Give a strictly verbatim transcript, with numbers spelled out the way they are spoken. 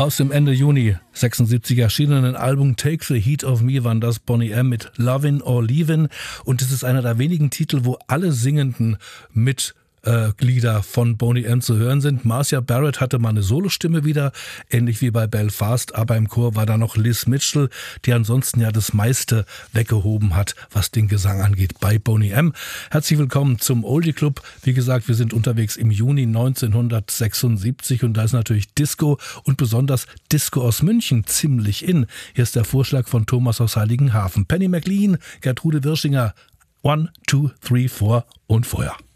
Aus dem Ende Juni sechsundsiebzig erschienenen Album Take the Heat of Me waren das Boney M. mit Lovin' or Leavin'. Und es ist einer der wenigen Titel, wo alle Singenden mit Äh, Glieder von Boney M. zu hören sind. Marcia Barrett hatte mal eine Solostimme wieder, ähnlich wie bei Belfast, aber im Chor war da noch Liz Mitchell, die ansonsten ja das meiste weggehoben hat, was den Gesang angeht bei Boney M. Herzlich willkommen zum Oldie Club. Wie gesagt, wir sind unterwegs im Juni neunzehnhundertsechsundsiebzig und da ist natürlich Disco und besonders Disco aus München ziemlich in. Hier ist der Vorschlag von Thomas aus Heiligenhafen. Penny McLean, Gertrude Wirschinger, One, Two, Three, Four und Feuer.